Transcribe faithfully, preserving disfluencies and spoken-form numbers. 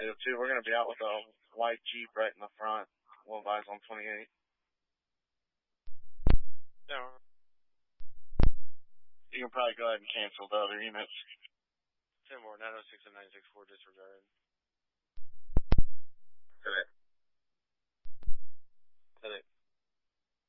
eight oh two, we're going to be out with a white Jeep right in the front. We'll advise on twenty-eight. Yeah. You can probably go ahead and cancel the other units. ten more, nine oh six and nine six four disregarded.